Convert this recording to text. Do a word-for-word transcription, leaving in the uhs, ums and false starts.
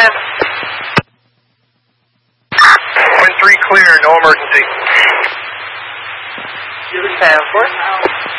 ma'am. Wind three clear, no emergency. You're ten four.